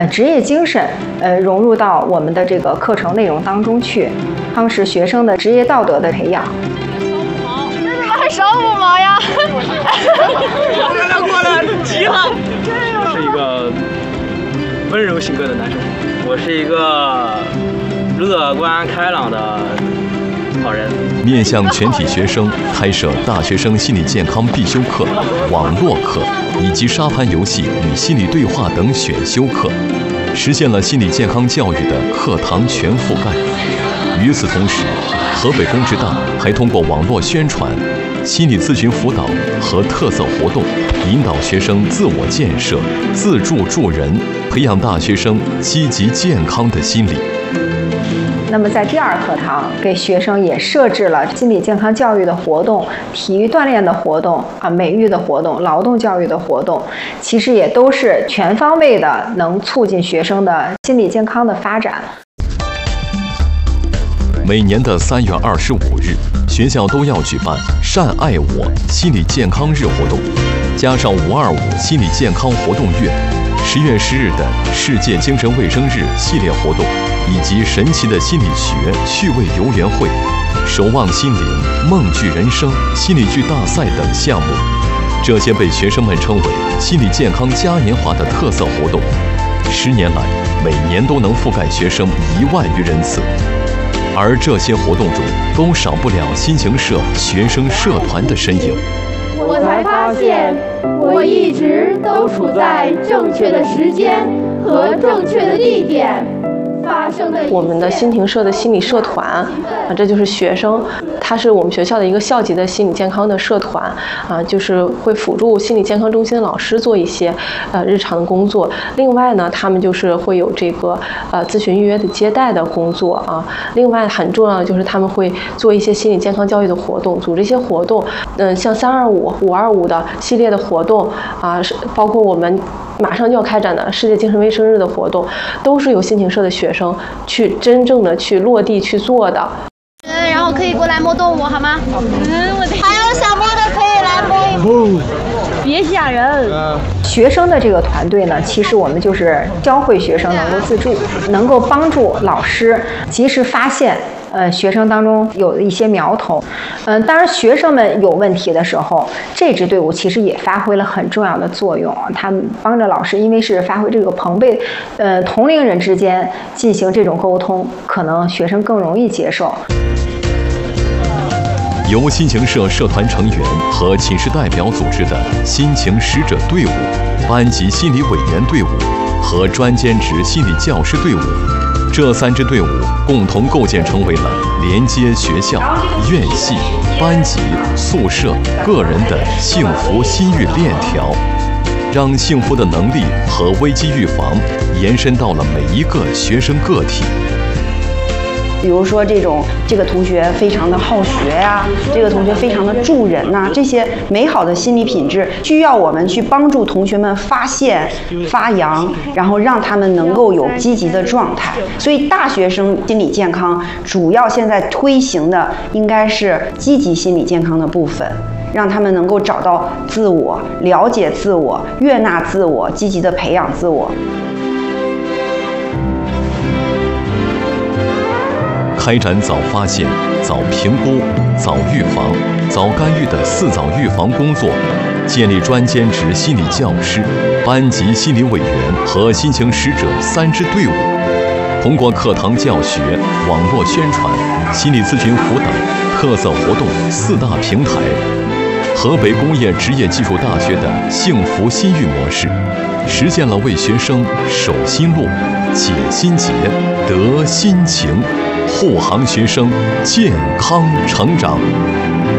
职业精神，融入到我们的这个课程内容当中去，夯实学生的职业道德的培养。 烧五毛呀！ 过来急了。我是一个温柔性格的男生，我是一个乐观开朗的好人。 面向全体学生开设大学生心理健康必修课、网络课以及沙盘游戏与心理对话等选修课，实现了心理健康教育的课堂全覆盖。与此同时，河北工职大还通过网络宣传、心理咨询辅导和特色活动，引导学生自我建设、自助助人，培养大学生积极健康的心理。 那么在第2课堂，给学生也设置了心理健康教育的活动、体育锻炼的活动美育的活动、劳动教育的活动，其实也都是全方位的，能促进学生的心理健康的发展。 每年的3月25日，学校都要举办“善爱我”心理健康日活动，加上525心理健康活动月、10月10日的世界精神卫生日系列活动，以及神奇的心理学趣味游园会、守望心灵、梦剧人生心理剧大赛等项目，这些被学生们称为心理健康嘉年华的特色活动，10年来每年都能覆盖学生1万余人次。而这些活动中都少不了心情社学生社团的身影。 我才发现，我一直都处在正确的时间和正确的地点。 我们的心情社的心理社团这就是学生，它是我们学校的一个校级的心理健康的社团就是会辅助心理健康中心的老师做一些日常的工作。另外呢，他们就是会有这个咨询预约的接待的工作另外很重要的就是他们会做一些心理健康教育的活动，组织一些活动，像325、525的系列的活动包括我们马上就要开展的世界精神卫生日的活动，都是由心情社的学生去真正的去落地去做的。 然后可以过来摸动物好吗？还有想摸的可以来摸。 别吓人。 学生的这个团队呢，其实我们就是教会学生能够自助，能够帮助老师及时发现学生当中有一些苗头。当然学生们有问题的时候，这支队伍其实也发挥了很重要的作用。他们帮着老师，因为是发挥这个朋辈同龄人之间进行这种沟通，可能学生更容易接受。 由心情社社团成员和寝室代表组织的心情使者队伍、班级心理委员队伍和专兼职心理教师队伍，这3支队伍共同构建成为了连接学校、院系、班级、宿舍、个人的幸福心域链条，让幸福的能力和危机预防延伸到了每一个学生个体。 比如说这个同学非常的好学呀，这个同学非常的助人呐，这些美好的心理品质需要我们去帮助同学们发现、发扬，然后让他们能够有积极的状态。所以大学生心理健康主要现在推行的应该是积极心理健康的部分，让他们能够找到自我、了解自我、悦纳自我、积极的培养自我。 开展早发现、早评估、早预防、早干预的4早预防工作，建立专兼职心理教师、班级心理委员和心情使者3支队伍，通过课堂教学、网络宣传、心理咨询辅导、特色活动4大平台，河北工业职业技术大学的幸福心域模式，实现了为学生守心路、解心结、得心情，护航学生健康成长。